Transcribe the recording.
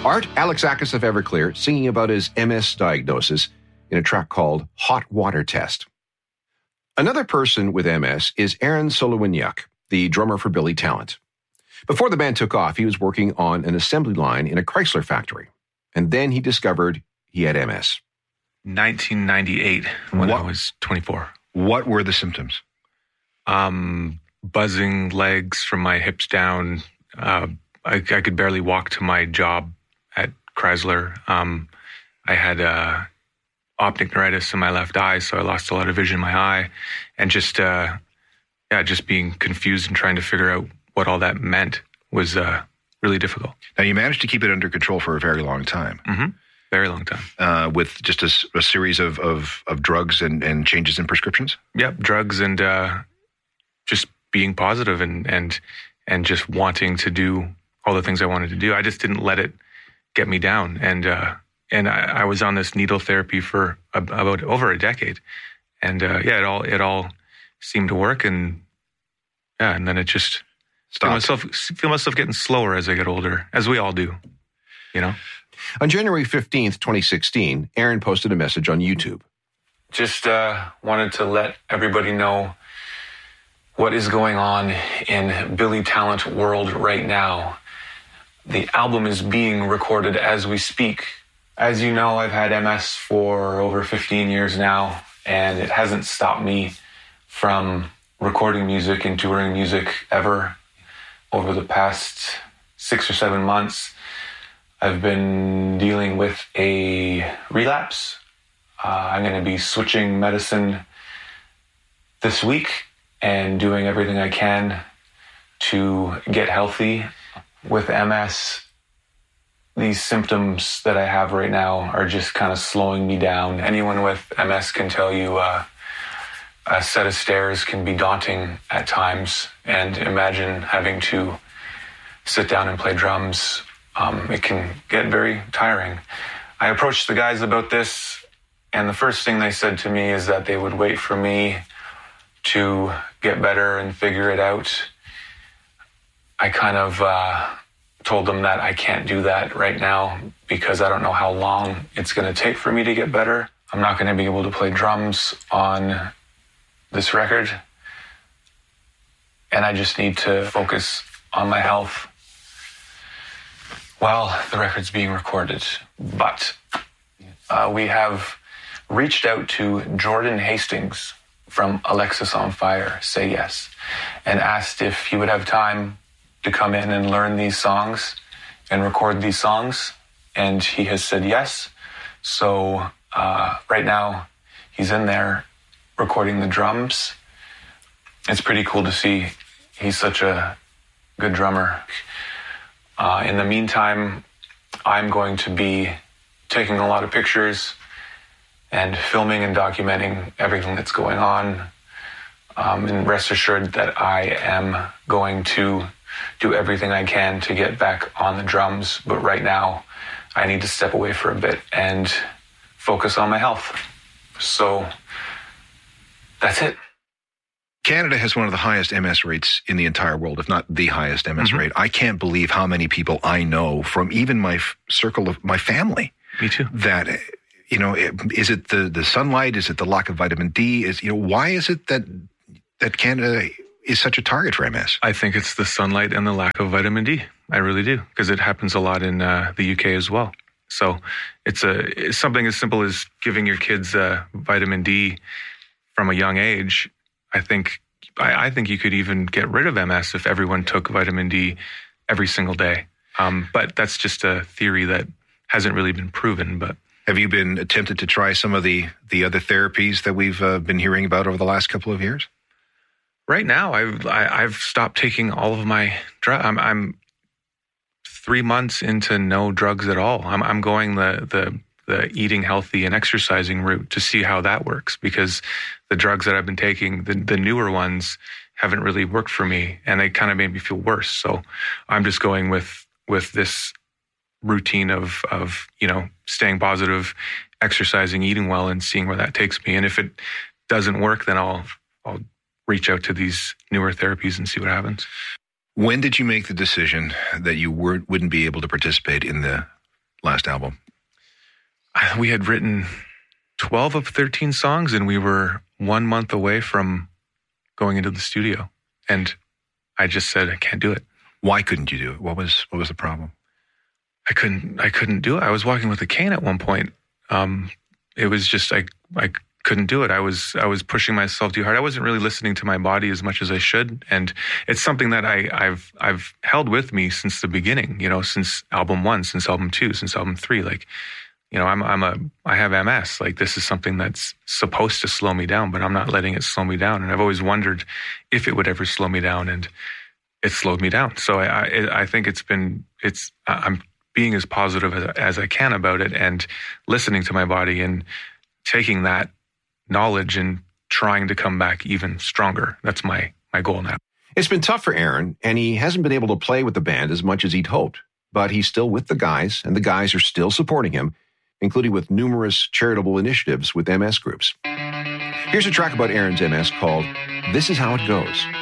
Art Alexakis of Everclear singing about his MS diagnosis in a track called Hot Water Test. Another person with MS is Aaron Solowiniuk, the drummer for Billy Talent. Before the band took off, he was working on an assembly line in a Chrysler factory. And then he discovered he had MS. 1998, when I was 24. What were the symptoms? Buzzing legs from my hips down. I could barely walk to my job at Chrysler. I had optic neuritis in my left eye, so I lost a lot of vision in my eye. And just being confused and trying to figure out what all that meant was really difficult. Now, you managed to keep it under control for a very long time. Mm-hmm. Very long time. With just a series of drugs and changes in prescriptions? Yep, drugs and just being positive and just wanting to do all the things I wanted to do. I just didn't let it get me down. And I was on this needle therapy for about over a decade. And it all seemed to work. And then it just feel myself getting slower as I get older, as we all do, you know? On January 15th, 2016, Aaron posted a message on YouTube. Just wanted to let everybody know what is going on in Billy Talent world right now. The album is being recorded as we speak. As you know, I've had MS for over 15 years now, and it hasn't stopped me from recording music and touring music ever. Over the past 6 or 7 months, I've been dealing with a relapse. I'm going to be switching medicine this week and doing everything I can to get healthy. With MS, these symptoms that I have right now are just kind of slowing me down. Anyone with MS can tell you a set of stairs can be daunting at times, and imagine having to sit down and play drums. It can get very tiring. I approached the guys about this, and the first thing they said to me is that they would wait for me to get better and figure it out. I kind of told them that I can't do that right now because I don't know how long it's going to take for me to get better. I'm not going to be able to play drums on this record, and I just need to focus on my health while the record's being recorded. But we have reached out to Jordan Hastings from Alexis on Fire, Say Yes, and asked if he would have time to come in and learn these songs and record these songs, and he has said yes. So right now he's in there recording the drums. It's pretty cool to see. He's such a good drummer. In the meantime, I'm going to be taking a lot of pictures and filming and documenting everything that's going on. And rest assured that I am going to do everything I can to get back on the drums. But right now, I need to step away for a bit and focus on my health. So that's it. Canada has one of the highest MS rates in the entire world, if not the highest MS rate. I can't believe how many people I know from even my circle of my family. Me too. That, you know, is it the sunlight? Is it the lack of vitamin D? Why is it that Canada is such a target for MS? I think it's the sunlight and the lack of vitamin D. I really do, because it happens a lot in the UK as well. So it's something as simple as giving your kids vitamin D from a young age. I think you could even get rid of MS if everyone took vitamin D every single day. But that's just a theory that hasn't really been proven. But have you been tempted to try some of the other therapies that we've been hearing about over the last couple of years? Right now, I've stopped taking all of my drugs. I'm 3 months into no drugs at all. I'm going the eating healthy and exercising route to see how that works, because the drugs that I've been taking, the newer ones, haven't really worked for me, and they kind of made me feel worse. So I'm just going with this routine of staying positive, exercising, eating well, and seeing where that takes me. And if it doesn't work, then I'll reach out to these newer therapies and see what happens. When did you make the decision that you wouldn't be able to participate in the last album? We had written 12 of 13 songs, and we were 1 month away from going into the studio. And I just said, I can't do it. Why couldn't you do it? What was the problem? I couldn't do it. I was walking with a cane at one point. It was just, I couldn't do it. I was pushing myself too hard. I wasn't really listening to my body as much as I should. And it's something that I've held with me since the beginning, since album 1, since album 2, since album 3. Like, I have MS. Like, this is something that's supposed to slow me down, but I'm not letting it slow me down. And I've always wondered if it would ever slow me down, and it slowed me down. So I think I'm being as positive as I can about it, and listening to my body and taking that knowledge and trying to come back even stronger. That's my goal now. It's been tough for Aaron, and he hasn't been able to play with the band as much as he'd hoped, but he's still with the guys, and the guys are still supporting him, including with numerous charitable initiatives with MS groups. Here's a track about Aaron's MS called This Is How It Goes.